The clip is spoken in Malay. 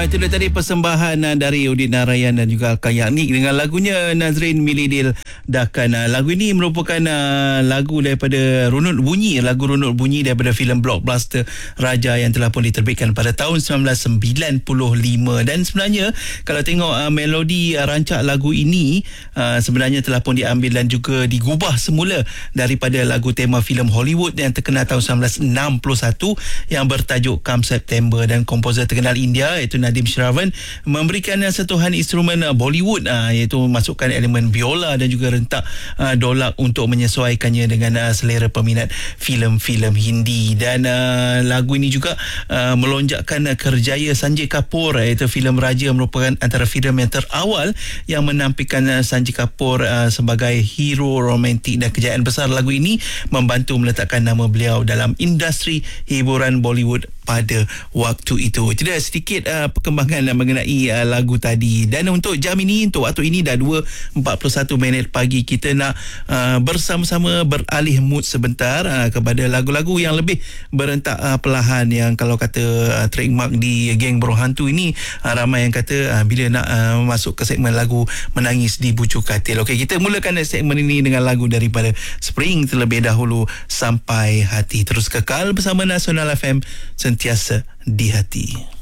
Itu dia tadi persembahan dari Udin Narayan dan juga Al-Kayaknik dengan lagunya Nazrin Milidil Dakan. Lagu ini merupakan lagu daripada lagu runut bunyi daripada filem blockbuster Raja yang telah pun diterbitkan pada tahun 1995. Dan sebenarnya kalau tengok melodi rancak lagu ini sebenarnya telah pun diambil dan juga digubah semula daripada lagu tema filem Hollywood yang terkenal tahun 1961 yang bertajuk Come September, dan komposer terkenal India iaitu Nadim Shravan memberikan sentuhan instrumen Bollywood iaitu masukkan elemen biola dan juga rentak dolak untuk menyesuaikannya dengan selera peminat filem-filem Hindi. Dan lagu ini juga melonjakkan kerjaya Sanjay Kapoor, iaitu filem Raja merupakan antara filem yang terawal yang menampilkan Sanjay Kapoor sebagai hero romantik, dan kejayaan besar lagu ini membantu meletakkan nama beliau dalam industri hiburan Bollywood pada waktu itu. Itu dah sedikit perkembangan mengenai lagu tadi. Dan untuk jam ini, untuk waktu ini dah 2:41 pagi, kita nak bersama-sama beralih mood sebentar kepada lagu-lagu yang lebih berentak perlahan, yang kalau kata trademark di geng Burung Hantu ini, ramai yang kata bila nak masuk ke segmen lagu menangis di bucu katil. Okey, kita mulakan segmen ini dengan lagu daripada Spring terlebih dahulu, Sampai Hati. Terus kekal bersama Nasional FM, sentiasa di hati.